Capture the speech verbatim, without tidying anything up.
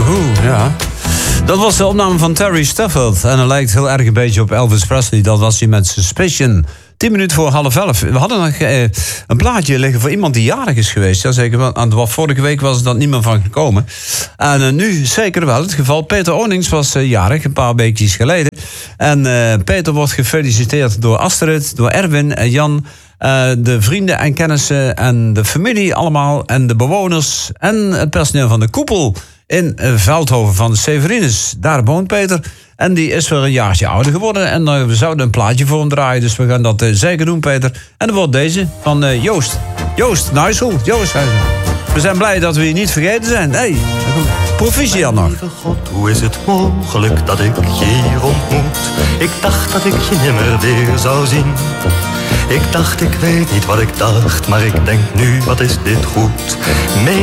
Oeh, ja. Dat was de opname van Terry Stafford. En hij lijkt heel erg een beetje op Elvis Presley. Dat was hij met Suspicion. Tien minuten voor half elf. We hadden nog eh, een plaatje liggen voor iemand die jarig is geweest. Ja, zeker. Want vorige week was er dan niemand van gekomen. En uh, nu zeker wel het geval. Peter Onings was uh, jarig, een paar weekjes geleden. En uh, Peter wordt gefeliciteerd door Astrid, door Erwin en Jan... Uh, de vrienden en kennissen en de familie allemaal... en de bewoners en het personeel van de koepel... in uh, Veldhoven van de Severinus. Daar woont Peter. En die is weer een jaartje ouder geworden. En uh, we zouden een plaatje voor hem draaien. Dus we gaan dat uh, zeker doen, Peter. En dan wordt deze van uh, Joost. Joost Nuisel. Joost, we zijn blij dat we je niet vergeten zijn. Hey, proficiat nog. Lieve God, hoe is het mogelijk dat ik je hier ontmoet? Ik dacht dat ik je nimmer weer zou zien. Ik dacht, ik weet niet wat ik dacht, maar ik denk nu, wat is dit goed? Mee